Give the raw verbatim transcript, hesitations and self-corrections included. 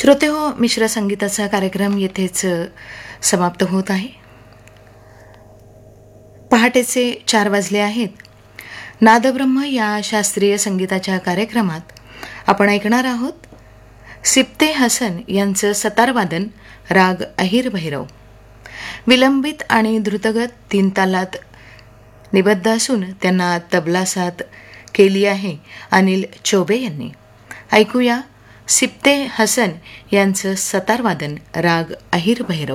श्रोते हो, मिश्र संगीताचा कार्यक्रम येथेच समाप्त होत आहे. पहाटेचे चार वाजले आहेत. नादब्रह्म या शास्त्रीय संगीताच्या कार्यक्रमात आपण ऐकणार आहोत सिप्ते हसन यांचं सतारवादन राग अहिर भैरव. विलंबित आणि द्रुतगत तीन तालात निबद्ध असून त्यांना तबला साथ केली आहे अनिल चौबे यांनी. ऐकूया सिप्ते हसन यांचं सतारवादन राग अहिर भैरव.